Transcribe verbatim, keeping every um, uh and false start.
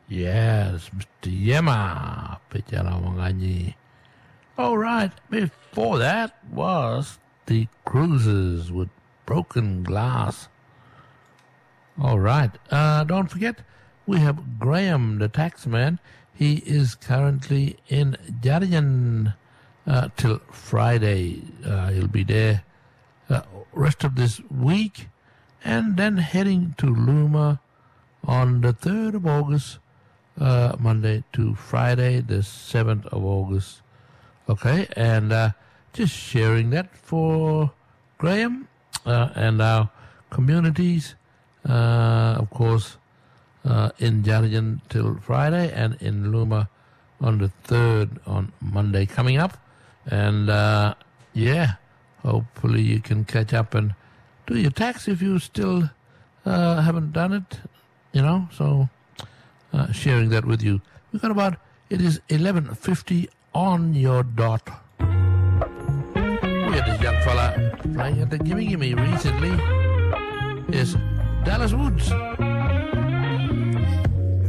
Yes, Mister Yema, Pichara Wanganyi. All right, before that was the Cruisers with Broken Glass. All right, uh, don't forget, we have Graham, the taxman. He is currently in Jarian uh, till Friday. Uh, he'll be there uh, rest of this week, and then heading to Luma on the third of August, uh, Monday to Friday, the seventh of August. Okay, and uh, just sharing that for Graham uh, and our communities, uh, of course, uh, in Jarian till Friday, and in Luma on the third on Monday coming up. And uh, yeah, hopefully you can catch up and do your tax if you still uh, haven't done it, you know, so uh, sharing that with you. We've got about, it is eleven fifty on your dot. We had this young fella playing at the Gimme Gimme recently. Is Dallas Woods.